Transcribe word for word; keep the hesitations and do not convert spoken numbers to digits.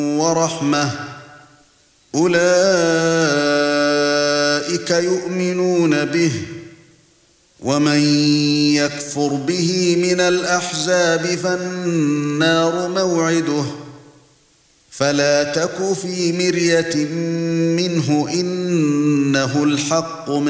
ورحمة أولئك يؤمنون به ومن يكفر به من الأحزاب فالنار موعده فلا تك في مرية منه إنه الحق من